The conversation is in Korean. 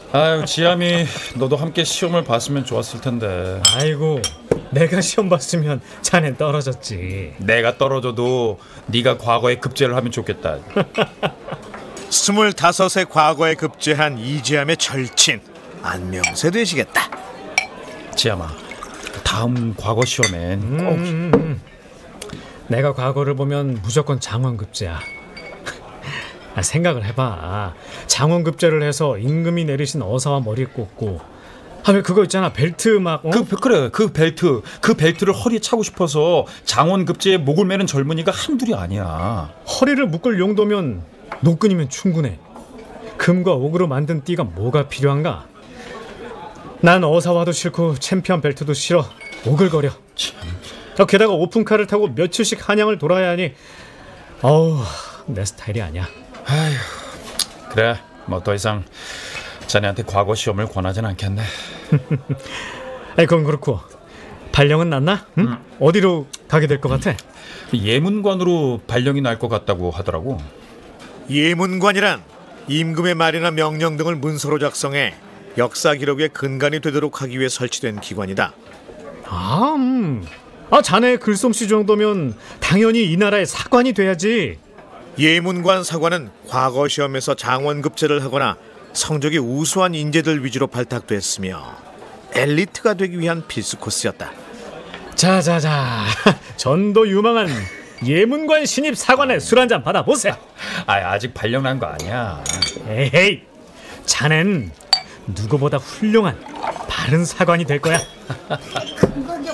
아유, 지암이 너도 함께 시험을 봤으면 좋았을 텐데. 아이고, 내가 시험 봤으면 자넨 떨어졌지. 내가 떨어져도 네가 과거에 급제를 하면 좋겠다. 25세 과거에 급제한 이지암의 절친 안명세 되시겠다. 지암아, 다음 과거 시험엔 꼭 내가 과거를 보면 무조건 장원급제야. 생각을 해봐. 장원급제를 해서 임금이 내리신 어사와 머리에 꽂고, 왜 그거 있잖아, 벨트 막 그래, 그 벨트를 허리에 차고 싶어서 장원급제에 목을 매는 젊은이가 한둘이 아니야. 허리를 묶을 용도면 노끈이면 충분해. 금과 옥으로 만든 띠가 뭐가 필요한가? 난 어사와도 싫고 챔피언 벨트도 싫어. 오글거려. 게다가 오픈카를 타고 며칠씩 한양을 돌아야 하니 내 스타일이 아니야. 아휴, 그래, 뭐 더 이상 자네한테 과거 시험을 권하진 않겠네. 그건 그렇고 발령은 났나? 응? 어디로 가게 될 것 같아? 예문관으로 발령이 날 것 같다고 하더라고. 예문관이란 임금의 말이나 명령 등을 문서로 작성해 역사 기록의 근간이 되도록 하기 위해 설치된 기관이다. 자네의 글솜씨 정도면 당연히 이 나라의 사관이 돼야지. 예문관 사관은 과거 시험에서 장원급제를 하거나 성적이 우수한 인재들 위주로 발탁됐으며 엘리트가 되기 위한 필수 코스였다. 자자자, 전도 유망한 예문관 신입 사관의 술 한잔 받아보세요. 아직 발령 난 거 아니야. 에이, 자넨 누구보다 훌륭한 바른 사관이 될 거야. 그거